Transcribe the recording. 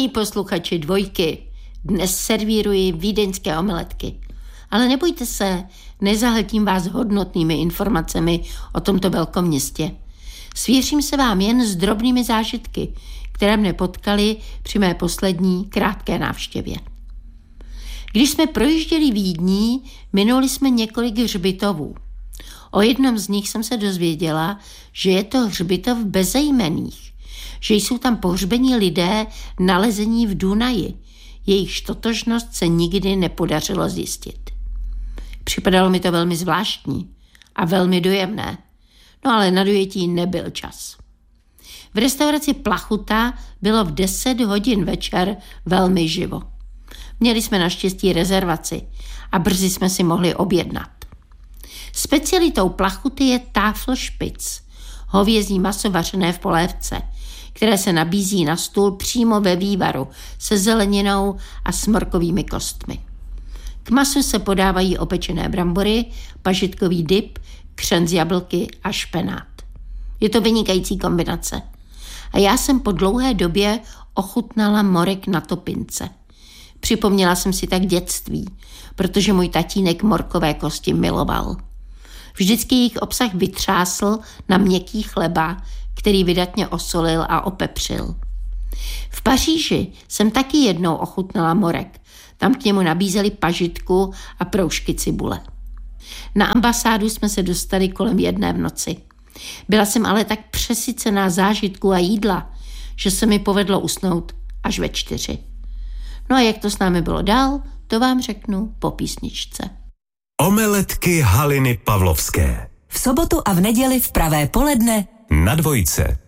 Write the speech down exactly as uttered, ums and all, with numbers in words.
Milí posluchači Dvojky, dnes servíruji vídeňské omeletky. Ale nebojte se, nezahltím vás hodnotnými informacemi o tomto velkoměstě. Svěřím se vám jen s drobnými zážitky, které mne potkaly při mé poslední krátké návštěvě. Když jsme projížděli Vídní, minuli jsme několik hřbitovů. O jednom z nich jsem se dozvěděla, že je to hřbitov bezejmenných, že jsou tam pohřbení lidé nalezení v Dunaji. Jejich totožnost se nikdy nepodařilo zjistit. Připadalo mi to velmi zvláštní a velmi dojemné, no ale na dojetí nebyl čas. V restauraci Plachuta bylo v deset hodin večer velmi živo. Měli jsme naštěstí rezervaci a brzy jsme si mohli objednat. Specialitou Plachuty je Tafelspitz, hovězí maso vařené v polévce, které se nabízí na stůl přímo ve vývaru se zeleninou a smrkovými kostmi. K masu se podávají opečené brambory, pažitkový dip, křen z jablky a špenát. Je to vynikající kombinace. A já jsem po dlouhé době ochutnala morek na topince. Připomněla jsem si tak dětství, protože můj tatínek morkové kosti miloval. Vždycky jejich obsah vytřásl na měkký chleba, který vydatně osolil a opepřil. V Paříži jsem taky jednou ochutnala morek. Tam k němu nabízeli pažitku a proužky cibule. Na ambasádu jsme se dostali kolem jedné v noci. Byla jsem ale tak přesycená zážitku a jídla, že se mi povedlo usnout až ve čtyři. No a jak to s námi bylo dál, to vám řeknu po písničce. Omeletky Haliny Pavlovské. V sobotu a v neděli v pravé poledne na Dvojce.